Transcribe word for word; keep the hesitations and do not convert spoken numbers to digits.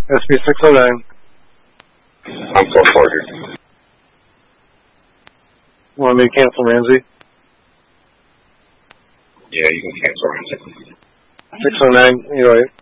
S B six oh nine. I'm so sorry. Want me to cancel Ramsey? Yeah, you can cancel Ramsey. six oh nine, you're right.